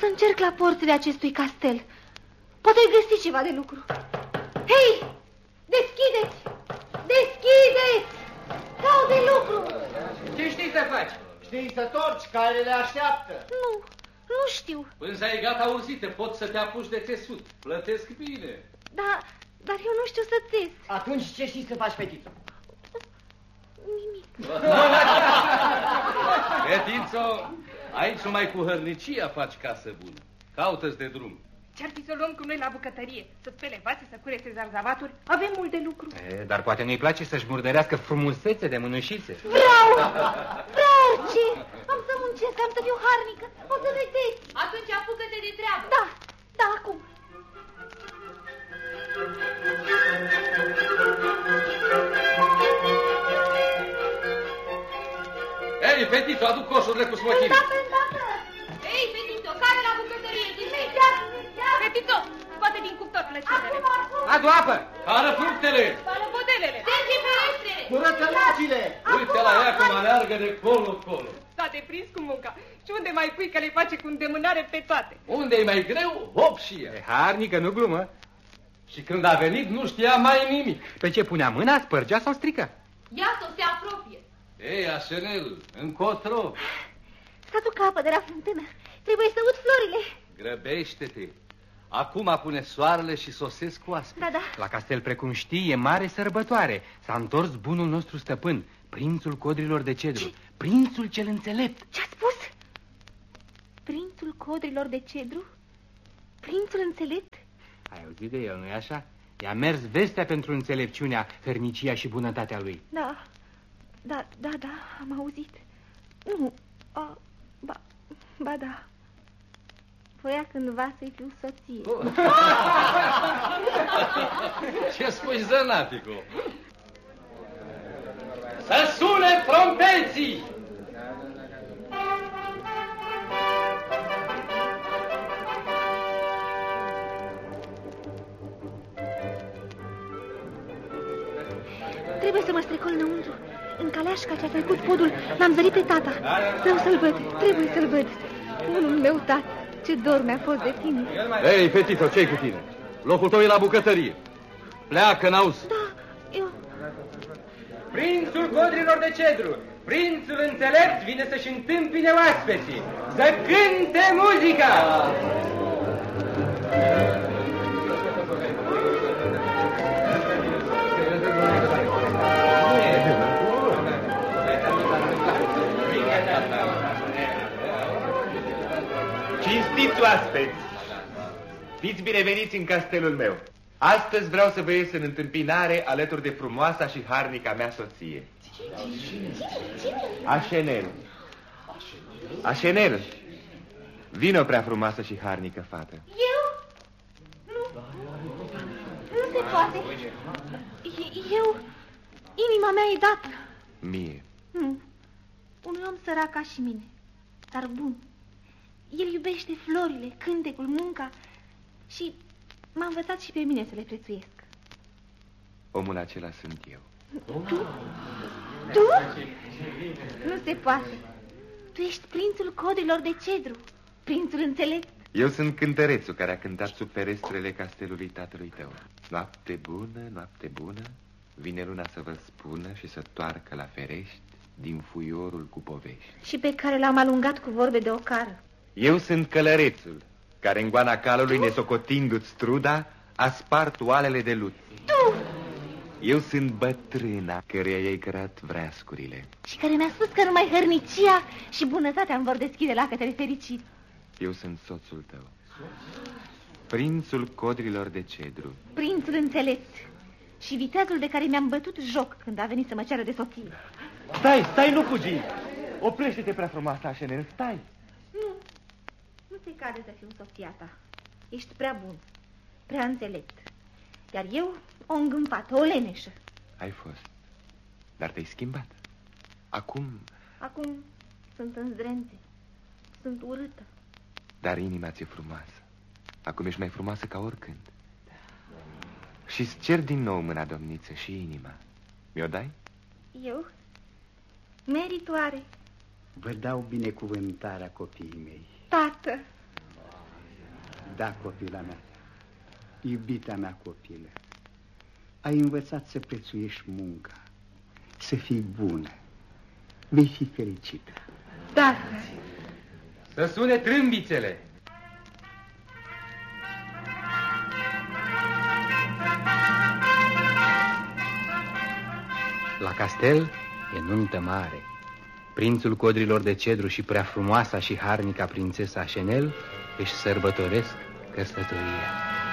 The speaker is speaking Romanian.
să încerc la porțile acestui castel. Poate găsi ceva de lucru. Hei! Deschideți! Deschideți! Caut de lucru! Ce știi să faci? Știi să torci, care le așteaptă. Nu știu. Pânza e gata urzită, poți să te apuci de țesut. Plătesc bine. Dar eu nu știu să țes. Atunci ce știi să faci, fetiță? Nimic. Fetițo, aici numai cu hărnicia faci casă bună. Caută-ți de drum. Ce-ar fi să luăm cu noi la bucătărie? Să spele vase, să curețe zarzavaturi? Avem mult de lucru. Dar poate nu-i place să-și murdărească frumusețe de mânușițe. Vreau orice. Am să muncesc, am să fiu harnică. O să vedeți. Atunci apucă-te de treabă. Da, acum. Ei, fetițo, aduc coșurile cu smochine. Ei, fetițo, care la bucătărie? Imediat. Fetițo, scoate din cuptor plăcintele. Adu apă! Cară fructele! Spală modelele. Stengi ferestrele. Curăță lacile! Uite la ea cum aleargă de colo-colo. S-a deprins cu munca. Și unde mai pui că le face cu îndemânare pe toate? Unde e mai greu, hop și ea. E harnică, nu glumă. Și când a venit, nu știa mai nimic. Pe ce punea mâna, spărgea sau strică? Iată, se apropie. Ei, Așenel, încotro. Să aduc apă de la fântână. Trebuie să ud florile. Grăbește-te. Acum pune soarele și sosesc cu aspe. Da. La castel, precum știi, e mare sărbătoare. S-a întors bunul nostru stăpân, prințul codrilor de cedru. Prințul cel înțelept. Ce-a spus? Prințul codrilor de cedru? Prințul înțelept? Ai auzit de el, nu-i așa? I-a mers vestea pentru înțelepciunea, hărnicia și bunătatea lui. Da, am auzit. Nu, ba da. Voia cândva să-i fiu soție. Ce spui, zănatico? Să sune trompeții! Trebuie să mă strecol înăuntru. În caleașca ce-a trecut podul, l-am zărit pe tata. Vreau să-l văd, trebuie să-l văd. Bunul meu, tată, ce dor mi-a fost de tine. Ei, fetițo, ce-i cu tine? Locul tău e la bucătărie. Pleacă, n-auzi. Da, eu... Prințul codrilor de cedru, prințul înțelept vine să-și întâmpine oaspeții. Să cânte muzica! Cinstiți oaspeți! Fiți bineveniți în castelul meu. Astăzi vreau să vă ies în întâmpinare alături de frumoasa și harnica mea soție. Așenel. Așenel, vino, prea frumoasă și harnică fată. Eu? Nu se poate. Eu... Inima mea e dată. Mie. Nu. Unui om sărac ca și mine, dar bun. El iubește florile, cântecul, munca și m-a învățat și pe mine să le prețuiesc. Omul acela sunt eu. Tu? Tu? Nu se poate. Tu ești prințul codrilor de cedru, prințul înțelept. Eu sunt cântărețul care a cântat sub ferestrele castelului tatălui tău. Noapte bună, vine luna să vă spună și să toarcă la ferești din fuiorul cu povești. Și pe care l-am alungat cu vorbe de ocară. Eu sunt călărețul care în goana calului, nesocotindu-ți struda, a spart oalele de lut. Tu! Eu sunt bătrâna căreia i-ai cărat vreascurile. Și care mi-a spus că numai hărnicia și bunătatea îmi vor deschide lacătele fericit. Eu sunt soțul tău, prințul codrilor de cedru. Prințul înțelept și viteazul de care mi-am bătut joc când a venit să mă ceară de soție. Stai, nu fugi. Oprește-te, prea frumoasă, Așenel, stai. Nu se cade să fiu soția ta. Ești prea bun, prea înțelept. Iar eu o îngâmpată, o leneșă. Ai fost, dar te-ai schimbat. Acum sunt îndrente, sunt urâtă. Dar inima ți-e frumoasă. Acum ești mai frumoasă ca oricând. Și-ți cer din nou mâna, domniță, și inima. Mi-o dai? Eu? Meritoare. Vă dau binecuvântarea, copiii mei. Tată, Da, copila mea, iubita mea copilă, ai învățat să prețuiești munca, să fii bună, vei fi fericită. Da. Să sune trâmbițele! La castel e nuntă mare. Prințul codrilor de cedru și prea frumoasa și harnica prințesa Chanel își sărbătoresc căsătoria.